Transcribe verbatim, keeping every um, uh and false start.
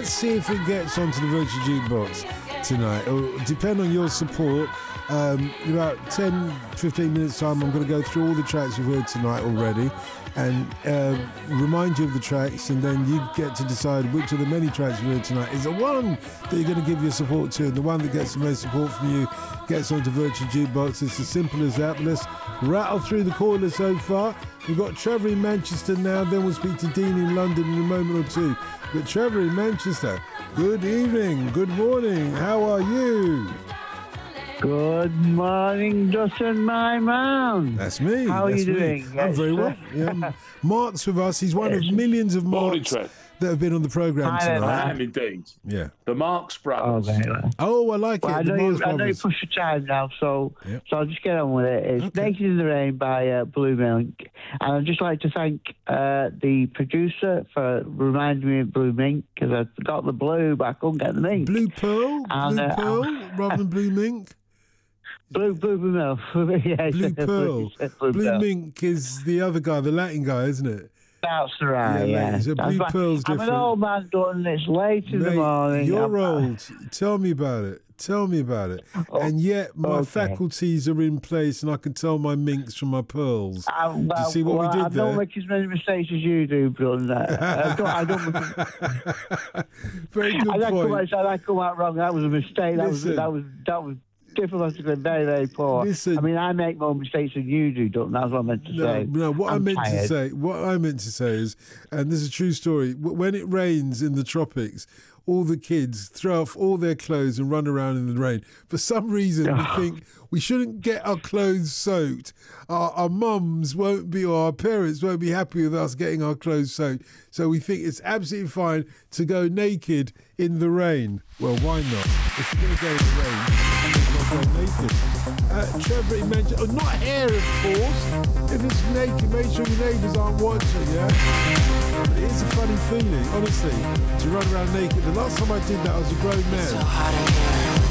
let's see if it gets onto the Virtual Jukebox tonight. It'll depend on your support. Um, in about ten, fifteen minutes time, I'm going to go through all the tracks you've heard tonight already and uh, remind you of the tracks, and then you get to decide which of the many tracks you've heard tonight is the one that you're going to give your support to, and the one that gets the most support from you gets onto Virtual Jukebox. It's as simple as that. But let's rattle through the callers so far. We've got Trevor in Manchester now, then we'll speak to Dean in London in a moment or two. But Trevor in Manchester, good evening, good morning, how are you? Good morning, Dustin, my man. That's me. How That's are you me. doing? I'm Yes, very well. Yeah. Mark's with us. He's one Yes. of millions of Morning, Marks Trev. that have been on the programme Hi there, tonight. I am indeed. Yeah. The Marx Brothers. Oh, very well. Oh, I like Well, it. I The know, you, Marx I know you Brothers. push your time now, so Yep. so I'll just get on with it. It's Okay. Naked in the Rain by uh, Blue Mink. And I'd just like to thank uh, the producer for reminding me of Blue Mink, because I got the blue, but I couldn't get the mink. Blue Pearl? And, Blue uh, Pearl rather than Blue Mink? Blue, blue, blue milk. yeah, Blue Pearl. blue, Blue milk. Mink is the other guy, the Latin guy, isn't it? That's right, Yeah, yeah. mate, so That's Blue right. Pearl's I'm different. an old man done, it's late in the Mate, morning. you're I'm- old. Tell me about it. Tell me about it. Oh, And yet my okay. faculties are in place and I can tell my minks from my pearls. I, well, Do you see what well, we did I there? don't make as many mistakes as you do, brother. I don't. I don't. Very good I don't come point. out, I come out wrong. That was a mistake. That Listen. was that was that was diplomatically very very poor. Listen. I mean, I make more mistakes than you do, don't. That's what I meant to No, say. no. What i I'm meant to tired. say, what I meant to say is, and this is a true story. w- When it rains in the tropics, all the kids throw off all their clothes and run around in the rain. For some reason, we think we shouldn't get our clothes soaked. Our, our mums won't be, or our parents won't be happy with us getting our clothes soaked. So we think it's absolutely fine to go naked in the rain. Well, why not? If you're going to go in the rain, you might as well go naked. Uh, Trevor, he mentioned, oh, not hair, of course. If it's naked, make sure your neighbours aren't watching, yeah? But it is a funny feeling, honestly, to run around naked. The last time I did that, I was a grown man. So hot in here.